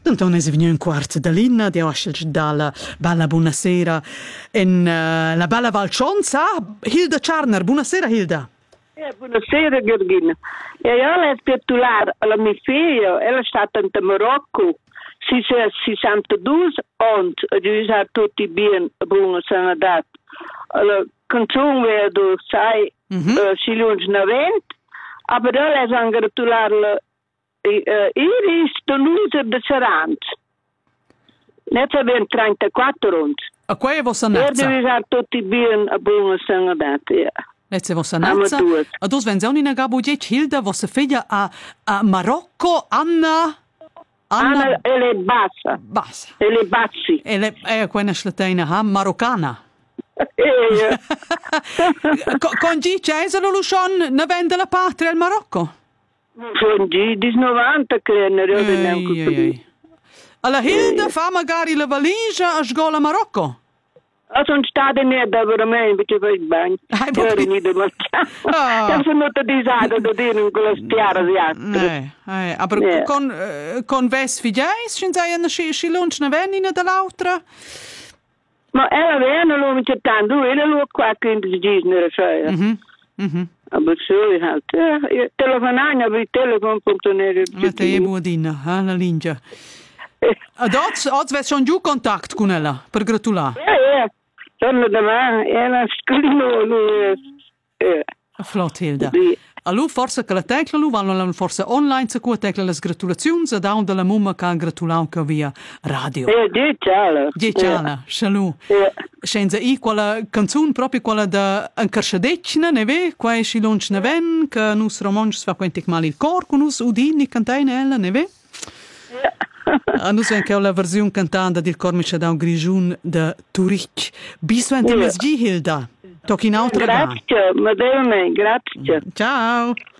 Anton è venuto un quarto da Linna, di oggi dalla bella buonasera in la bella Valcionza. Hilda Czarner, buonasera Hilda. Buonasera Georgina. Io è titolare alla mia figlia, ella è stata in Marocco, 62 anni, e ha tutti bene buona sanità. La canzone vedo, sai, si lunge 90, ma ella è congratulare Iris Tonusa de Saranz. Net abbiamo 34 anni. A quei è vostra nazza? E ha tutti bene buona sanità, ja. Lezze vostra nazza. A dos venzioni na gabo dieci Hilda, vostra figlia a Marocco, Anna ele bassa. Bassa. Ele bassi. Ele è quella slatina, maroccana. Con G c'è lo Lucion ne vende la patria al Marocco? Con G, 90 credo. Alla Hilda fa magari la valigia a scuola a Marocco? Sono stata netta per me, invece per il bagno. Io ero nido mangiare. Io sono venuta disata da dire con la stiara di acqua. Con ves figliais, si lunch ne venina dall'altra? Ma ella viene, lo mi c'è tanto, ella lo qua che in disnere, cioè. Ma solo halt. Telefonare, per il telefono, puntonere. Ma te è buodina, la lingia. Ad oggi ves schon giù contact con ella, per gratulare. Sono domani, ella scrive. Flott, Hilda. Allora, forse che la tecla, vanno forse online se qua tecla le gratulazioni, e da la mamma che ha gratulato via radio. Diciala, shalom. Scenza quella canzone, proprio quella da un carcedecina, ne ve, qua è lunch ne ven, che nus romanci fa quantic mal il cor, con nus udini cantaina ella, ne ve? A nus ven che ho la versione cantata del cormice da un grigiun de Turic. Biswente mesgi, Hilda. Tocchi in altra. Grazie, madonna, grazie. Ciao.